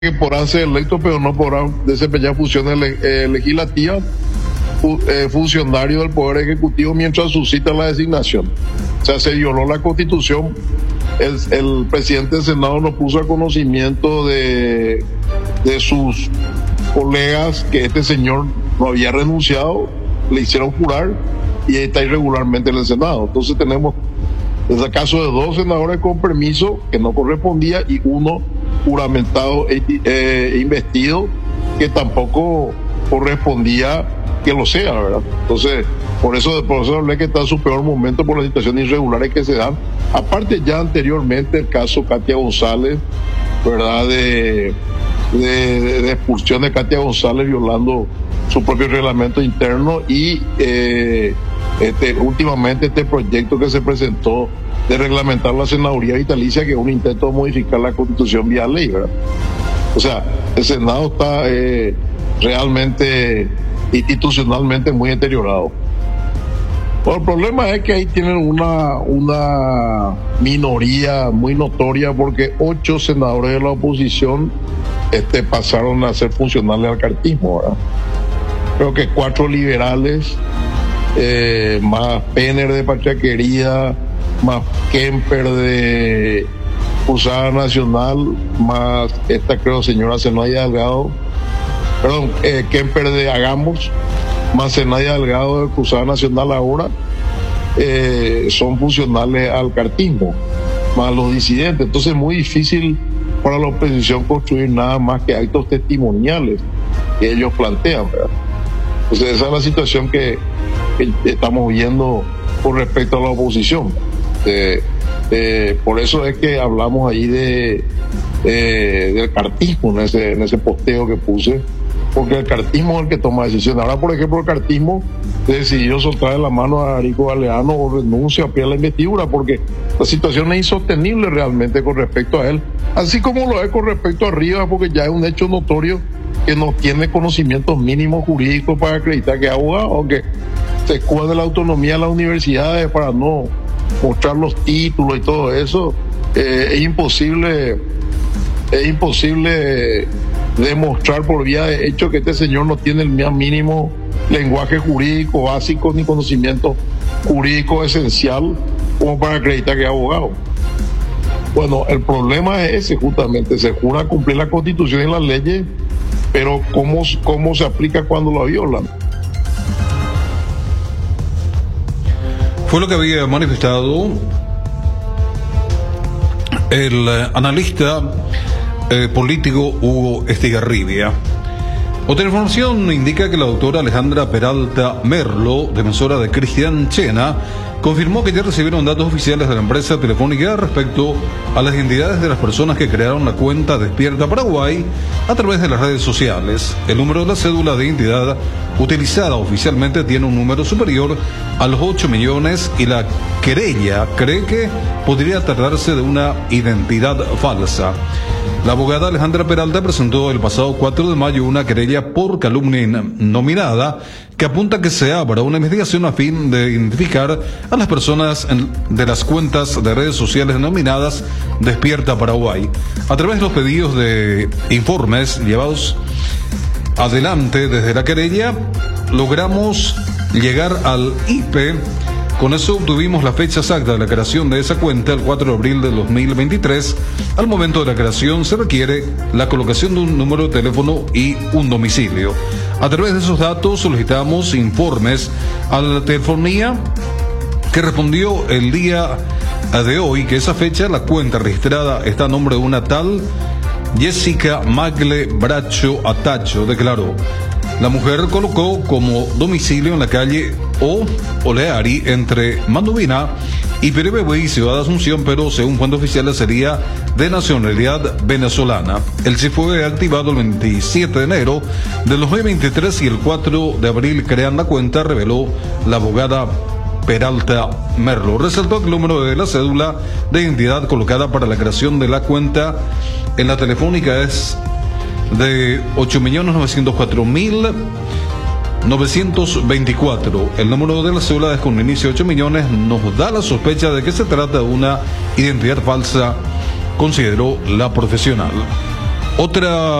que podrán ser electos, pero no podrán desempeñar funciones legislativas, funcionarios del Poder Ejecutivo mientras suscita la designación. O sea, se violó la Constitución. El presidente del Senado no puso a conocimiento de sus colegas que este señor no había renunciado, le hicieron jurar y está irregularmente en el Senado. Entonces tenemos el caso de 2 senadores con permiso que no correspondía y uno juramentado e investido que tampoco correspondía que lo sea, ¿verdad? Entonces, por eso hablé que está en su peor momento por las situaciones irregulares que se dan. Aparte, ya anteriormente el caso Katia González, ¿verdad? De expulsión de Katia González violando su propio reglamento interno y últimamente este proyecto que se presentó de reglamentar la senaduría vitalicia, que es un intento de modificar la Constitución vía ley, ¿verdad? O sea, el Senado está realmente institucionalmente muy deteriorado. Bueno, el problema es que ahí tienen una minoría muy notoria, porque 8 senadores de la oposición pasaron a ser funcionales al cartismo, ¿verdad? Creo que 4 liberales, más Penner de Patria Querida, más Kemper de Cruzada Nacional, más creo señora Zenaida Delgado, perdón, Kemper de Hagamos, más Zenaida Delgado de Cruzada Nacional ahora, son funcionales al cartismo, más los disidentes. Entonces es muy difícil para la oposición construir nada más que actos testimoniales que ellos plantean, ¿verdad? Entonces esa es la situación que estamos viendo con respecto a la oposición. Por eso es que hablamos ahí del cartismo en ese posteo que puse, porque el cartismo es el que toma decisiones. Ahora, por ejemplo, el cartismo decidió soltar de la mano a Arico Galeano o renuncia a pie a la investidura, porque la situación es insostenible realmente con respecto a él, así como lo es con respecto a Rivas, porque ya es un hecho notorio que no tiene conocimientos mínimos jurídicos para acreditar que es abogado, aunque se escuda de la autonomía de las universidades para no mostrar los títulos y todo eso. Es imposible demostrar por vía de hecho que este señor no tiene el más mínimo lenguaje jurídico básico ni conocimiento jurídico esencial como para acreditar que es abogado. Bueno, el problema es ese, justamente, se jura cumplir la Constitución y las leyes, pero ¿cómo se aplica cuando la violan? Fue lo que había manifestado el analista político Hugo Estigarribia. Otra información indica que la doctora Alejandra Peralta Merlo, defensora de Cristian Chena, confirmó que ya recibieron datos oficiales de la empresa telefónica respecto a las identidades de las personas que crearon la cuenta Despierta Paraguay a través de las redes sociales. El número de la cédula de identidad utilizada oficialmente tiene un número superior a los 8 millones y la querella cree que podría tratarse de una identidad falsa. La abogada Alejandra Peralta presentó el pasado 4 de mayo una querella por calumnia nominada que apunta a que se abra una investigación a fin de identificar a las personas de las cuentas de redes sociales denominadas Despierta Paraguay. A través de los pedidos de informes llevados adelante desde la querella, logramos llegar al IP. Con eso obtuvimos la fecha exacta de la creación de esa cuenta, el 4 de abril de 2023. Al momento de la creación se requiere la colocación de un número de teléfono y un domicilio. A través de esos datos solicitamos informes a la telefonía, que respondió el día de hoy que esa fecha la cuenta registrada está a nombre de una tal Jessica Magle Bracho Atacho, declaró. La mujer colocó como domicilio en la calle Oleari entre Manduvina y Perebebuy, Ciudad de Asunción, pero según fuentes oficiales sería de nacionalidad venezolana. El chip fue activado el 27 de enero del 2023 y el 4 de abril crean la cuenta, reveló la abogada Peralta Merlo. Resaltó que el número de la cédula de identidad colocada para la creación de la cuenta en la telefónica es de 8.904.924. El número de la cédula es con inicio de 8 millones. Nos da la sospecha de que se trata de una identidad falsa, consideró la profesional. Otra